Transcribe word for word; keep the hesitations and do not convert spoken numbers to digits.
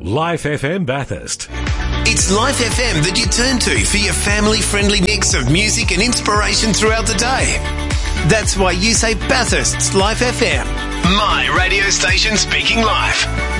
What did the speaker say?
Life F M Bathurst. It's Life F M that you turn to for your family-friendly mix of music and inspiration throughout the day. That's why you say Bathurst's Life F M. My radio station speaking life.